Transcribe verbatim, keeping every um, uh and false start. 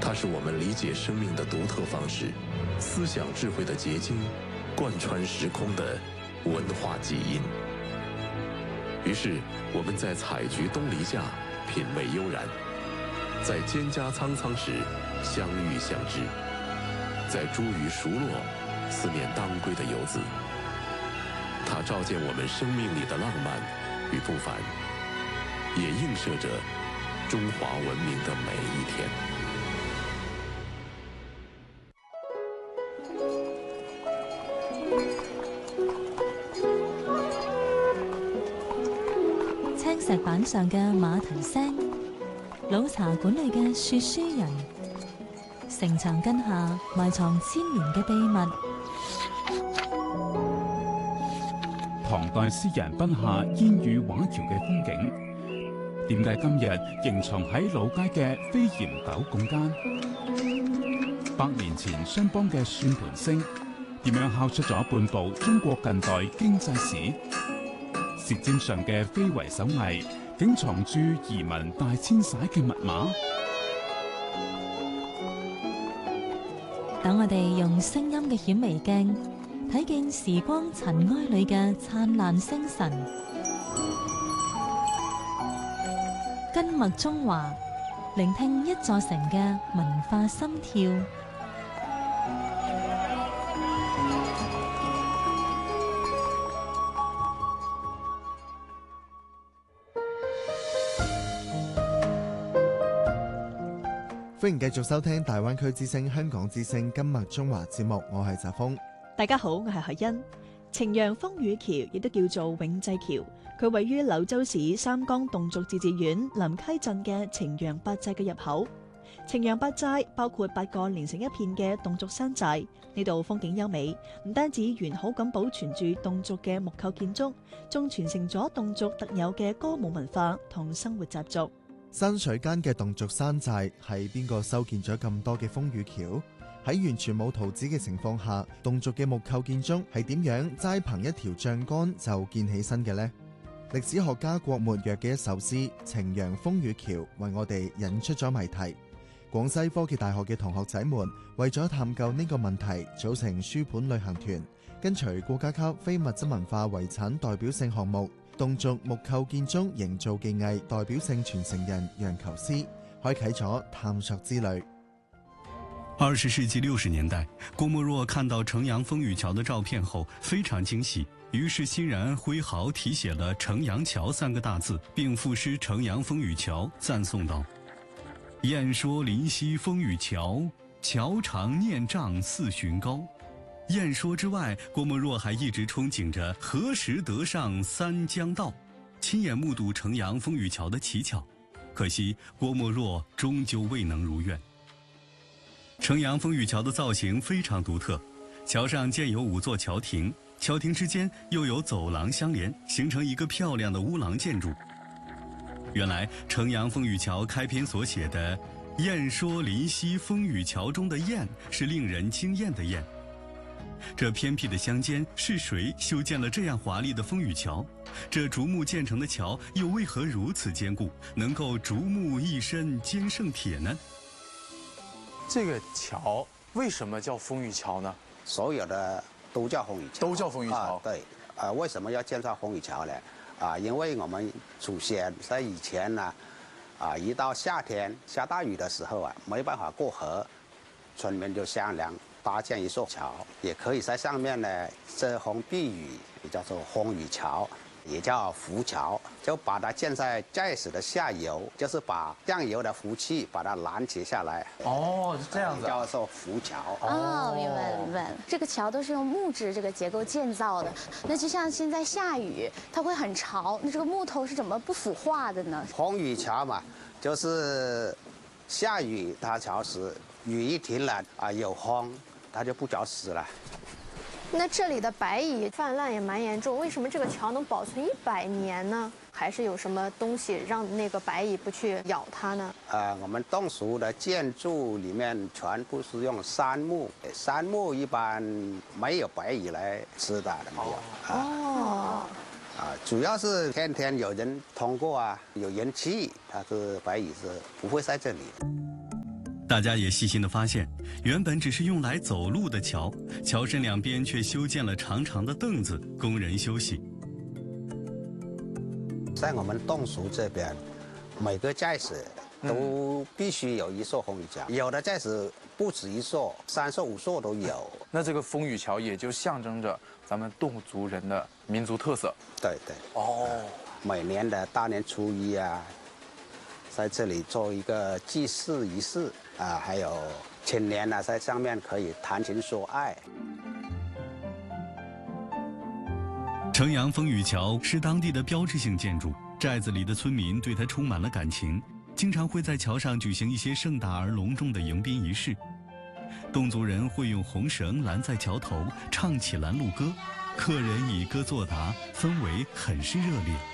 它是我们理解生命的独特方式，思想智慧的结晶，贯穿时空的文化基因。于是，我们在采菊东篱下，品味悠然；在蒹葭苍苍时，相遇相知；在茱萸熟落，思念当归的游子。它照见我们生命里的浪漫与不凡，也映射着中华文明的每一天。 青石板上嘅馬蹄聲，老茶館裏嘅說書人，城牆根下埋藏千年嘅秘密。 唐代詩人筆下煙雨畫橋嘅風景，點解今日仍藏喺老街嘅飛檐斗拱間？百年前商幫嘅算盤聲，點樣敲出咗半部中國近代經濟史？舌尖上嘅非遺手藝，竟藏住移民大遷徙嘅密碼。 等我哋用聲音嘅顯微鏡，睇見時光塵埃裏嘅燦爛星辰。根脈中華，聆聽一座城嘅文化心跳。 歡迎繼續收聽大灣區之聲香港之聲今麥中華節目，我係澤峰。 大家好，我係海欣。呈陽風雨橋亦都叫做永濟橋，佢位於柳州市三江侗族自治縣臨溪鎮嘅呈陽八寨嘅入口。呈陽八寨包括八個連成一片嘅侗族山寨，呢度風景優美，唔單止完好咁保存住侗族嘅木構建築，仲傳承咗侗族特有嘅歌舞文化同生活習俗。 山水間嘅侗族山寨係邊個修建咗咁多嘅風雨橋？喺完全冇圖紙嘅情況下，侗族嘅木構建築係點樣齋憑一條帳杆就建起身嘅呢？歷史學家郭沫若嘅一首詩《呈陽風雨橋》為我哋引出咗謎題。廣西科技大學嘅同學仔們為咗探究呢個問題，組成書本旅行團，跟隨國家級非物質文化遺產代表性項目侗族木構建築營造技藝代表性傳承人楊求思，開啟咗探索之旅。 二十世紀六十年代，郭沫若看到呈陽風雨橋的照片後非常驚喜，於是欣然揮毫題寫了呈陽橋三個大字，並賦詩呈陽風雨橋，讚頌道：燕說臨溪風雨橋，橋長念丈四旬高。燕說之外，郭沫若還一直憧憬着何時得上三江道，親眼目睹呈陽風雨橋的奇巧。可惜郭沫若終究未能如願。呈陽風雨橋的造型非常獨特，橋上建有五座橋亭，橋亭之間又有走廊相連，形成一個漂亮的烏廊建築。原來呈陽風雨橋開篇所寫的“燕說臨溪風雨橋”中的“燕”是令人驚豔的“燕”。這偏僻的鄉間是誰修建了這樣華麗的風雨橋？這竹木建成的橋又為何如此堅固，能夠竹木一身堅勝鐵呢？ 這個橋為什麼叫風雨橋呢？ 所有的都叫風雨橋， 都叫風雨橋。 啊、對，啊，為什麼要建造風雨橋呢？啊，因為我們祖先在以前呢，啊，一到夏天下大雨的時候啊，沒辦法過河，村民就商量搭建一座橋，也可以在上面呢遮風避雨，也叫做風雨橋，也叫浮橋，就把它建在寨子的下游，就是把降油的浮器把它攔截下來。 哦，是這樣子、啊， 叫做浮橋。 哦，明白明白。這個橋都是用木質這個結構建造的，那就像現在下雨，它會很潮，那這個木頭是怎麼不腐化的呢？ 風雨橋嘛，就是下雨它潮濕，雨一停了啊，有風，它就不着濕了。 那這裡的白蟻泛濫也蠻嚴重，為什麼這個橋能保存一百年呢？還是有什麼東西讓那個白蟻不去咬它呢？ 呃，我們侗族的建築裡面全部是用杉木，杉木一般沒有白蟻來吃的，沒有。 哦。 啊，主要是天天有人通過啊，有人氣，它是白蟻是不會在這裡。 大家也细心地发现，原本只是用来走路的桥，桥身两边却修建了长长的凳子，供人休息。 在我们侗族这边，每个寨子都必须有一座风雨桥，嗯、有的寨子不止一座，三座五座都有。 那这个风雨桥也就象征着咱们侗族人的民族特色。 对对。 哦。 每年的大年初一啊，在这里做一个祭祀仪式啊，还有青年呢，在上面可以谈情说爱。 城阳风雨桥是当地的标志性建筑，寨子里的村民对它充满了感情，经常会在桥上举行一些盛大而隆重的迎宾仪式。侗族人会用红绳拦在桥头，唱起拦路歌，客人以歌作答，氛围很是热烈。